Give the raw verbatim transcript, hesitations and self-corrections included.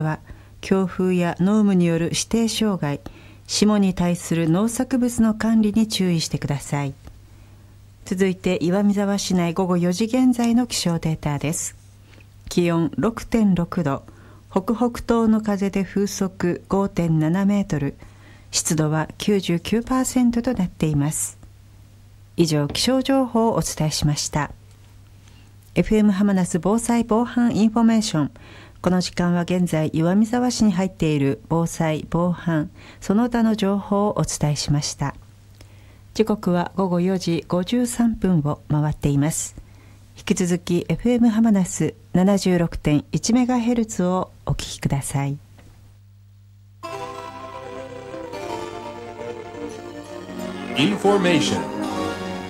は強風や濃霧による指定障害、霜に対する農作物の管理に注意してください。続いて岩見沢市内午後よじ現在の気象データです。気温 ろくてんろくど、北北東の風で風速 ごてんななメートル、湿度は きゅうじゅうきゅうパーセント となっています。以上、気象情報をお伝えしました。 エフエム 浜那須防災防犯インフォメーション。この時間は現在岩見沢市に入っている防災防犯その他の情報をお伝えしました。時刻は午後よじごじゅうさんぷんを回っています。引き続き エフエム 浜那須 ななじゅうろくてんいちメガヘルツ をお聞きください。 Information